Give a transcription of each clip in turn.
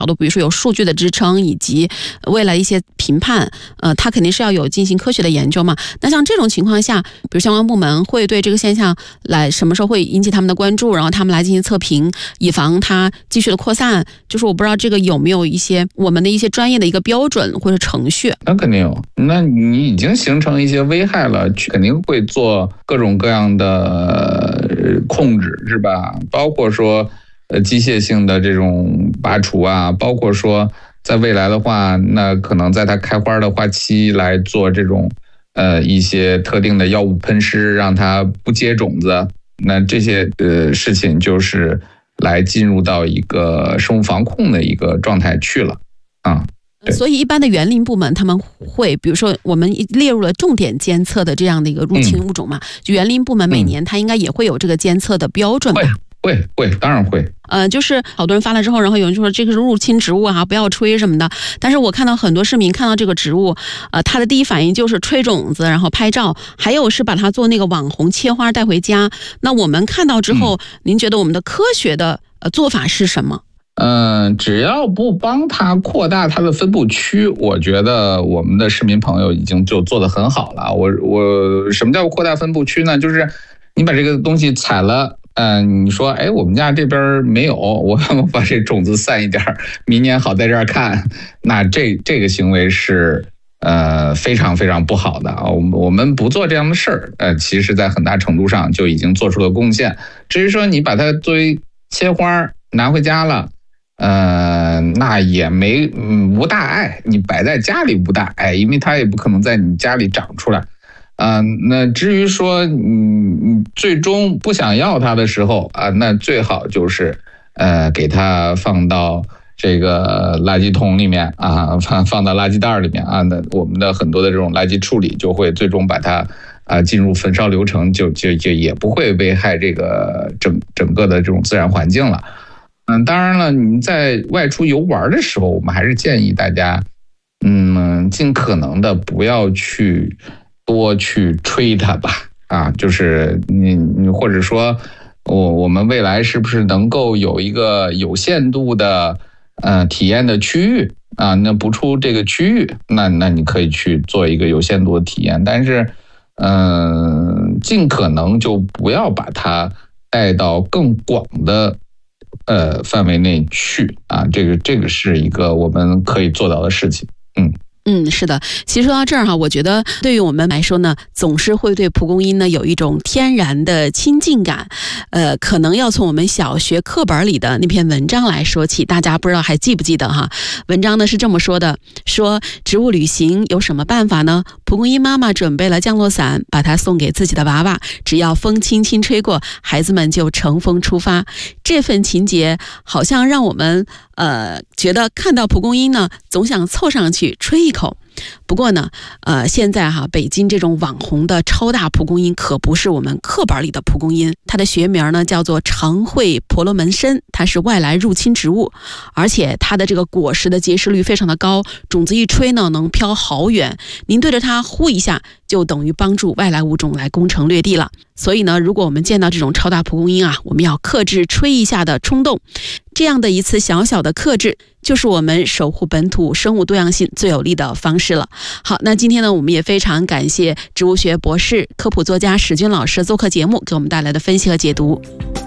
度，比如说有数据的支撑以及未来一些评判，它肯定是要有进行科学的研究嘛。那像这种情况下，比如相关部门会对这个现象来什么时候会引起他们的关注，然后他们来进行测评，以防它继续的扩散。就是我不知道这个有没有一些我们的一些专业的一个标准或者程序。 那肯定有，那你已经形成一些危害了，肯定会做各种各样的控制，是吧？包括说机械性的这种拔除啊，包括说在未来的话，那可能在它开花的花期来做这种一些特定的药物喷施，让它不结种子。那这些事情就是来进入到一个生物防控的一个状态去了啊。 所以一般的园林部门他们会，比如说我们列入了重点监测的这样的一个入侵物种嘛，就园林部门每年它应该也会有这个监测的标准吧？ 会，当然会。 就是好多人发了之后，然后有人就说这个是入侵植物啊，不要吹什么的。但是我看到很多市民看到这个植物，他的第一反应就是吹种子，然后拍照，还有是把它做那个网红切花带回家。那我们看到之后，您觉得我们的科学的做法是什么？ 只要不帮它扩大它的分布区，我觉得我们的市民朋友已经就做得很好了。我什么叫扩大分布区呢？就是你把这个东西采了，你说，我们家这边没有，我把这种子散一点，明年好在这儿看。那这个行为是非常非常不好的啊。我们不做这样的事儿，其实在很大程度上就已经做出了贡献。至于说你把它作为切花拿回家了，那也无大碍，你摆在家里无大碍，因为它也不可能在你家里长出来。那至于说你最终不想要它的时候啊，那最好就是给它放到这个垃圾桶里面啊，放到垃圾袋里面啊。那我们的很多的这种垃圾处理就会最终把它进入焚烧流程，就也不会危害这个整个的这种自然环境了。当然了，你在外出游玩的时候，我们还是建议大家，尽可能的不要多去吹它吧，就是你或者说，我们未来是不是能够有一个有限度的体验的区域啊？那不出这个区域，那你可以去做一个有限度的体验，但是尽可能就不要把它带到更广的范围内去啊，这个是一个我们可以做到的事情。 是的，其实说到这儿我觉得对于我们来说呢，总是会对蒲公英呢有一种天然的亲近感。可能要从我们小学课本里的那篇文章来说起，大家不知道还记不记得哈？文章呢是这么说的，说植物旅行有什么办法呢？蒲公英妈妈准备了降落伞，把它送给自己的娃娃，只要风轻轻吹过，孩子们就乘风出发。这份情节好像让我们觉得看到蒲公英呢，总想凑上去吹一口。不过呢，现在北京这种网红的超大蒲公英可不是我们课本里的蒲公英，它的学名呢叫做长喙婆罗门参，它是外来入侵植物，而且它的这个果实的结实率非常的高，种子一吹呢能飘好远，您对着它呼一下，就等于帮助外来物种来攻城略地了。所以呢，如果我们见到这种超大蒲公英我们要克制吹一下的冲动。这样的一次小小的克制，就是我们守护本土生物多样性最有力的方式了。好，那今天呢，我们也非常感谢植物学博士、科普作家史军老师做客节目，给我们带来的分析和解读。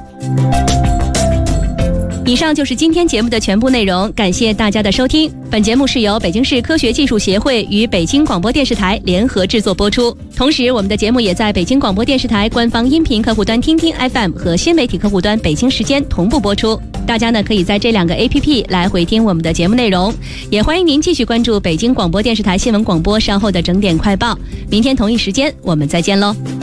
以上就是今天节目的全部内容，感谢大家的收听。本节目是由北京市科学技术协会与北京广播电视台联合制作播出，同时我们的节目也在北京广播电视台官方音频客户端听听 FM 和新媒体客户端北京时间同步播出。大家呢可以在这2个 APP 来回听我们的节目内容，也欢迎您继续关注北京广播电视台新闻广播稍后的整点快报。明天同一时间我们再见喽。